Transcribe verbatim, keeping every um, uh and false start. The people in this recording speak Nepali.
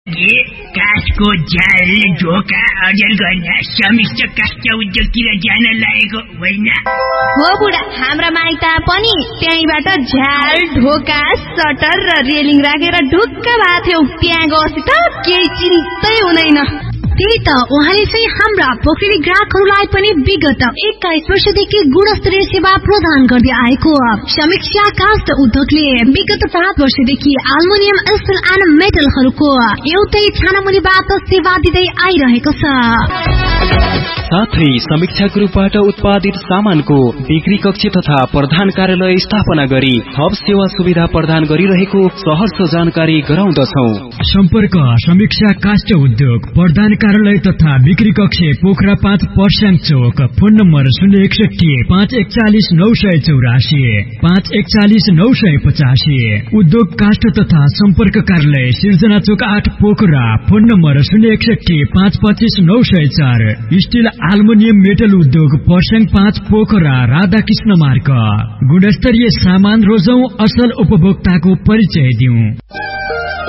काठको जाल ढोका अर्जन गर्न समिष्ट काष्ठ उद्योगतिर जान लागेको होइन हो बुढा। हाम्रा माइता पनि त्यहीबाट झ्याल ढोका सटर र रेलिङ राखेर ढुक्क भएको थियौ। त्यहाँ गएपछि त केही चिन्तै हुँदैन। त्यही त उहाँले चाहिँ हाम्रा पोखरी ग्राहकहरूलाई पनि विगत एक्काइस वर्षदेखि गुणस्तरीय सेवा प्रदान गर्दै आएको समीक्षा काष्ठ उद्योगले विगत सात वर्षदेखि एल्युमिनियम स्टिल एन्ड मेटलहरूको एउटै छानामुनिबाट सेवा दिँदै आइरहेको छ। साथै समीक्षा ग्रुपबाट उत्पादित सामानको बिक्री कक्ष तथा प्रधान कार्यालय स्थापना गरी थप सेवा सुविधा प्रदान गरिरहेको सहर्ष जानकारी गराउँदछौ। सम्पर्क समीक्षा काष्ठ उद्योग प्रधान कार्यालय तथा बिक्री कक्ष पोखरा पाँच पर्स्याङ चौक। फोन नम्बर शून्य एकसठी पाँच एकचालिस नौ सय चौरासी पाँच एकचालिस नौ सय पचासी। उद्योग काष्ठ तथा सम्पर्क कार्यालय सिर्जना चौक आठ पोखरा। फोन नम्बर शून्य एकसठी पाँच पच्चिस नौ सय चार। स्टिल एल्युमिनियम मेटल उद्योग पर्स्याङ पाँच पोखरा राधाकृष्ण मार्ग। गुणस्तरीय सामान रोजौं, असल उपभोक्ताको परिचय दिउँ।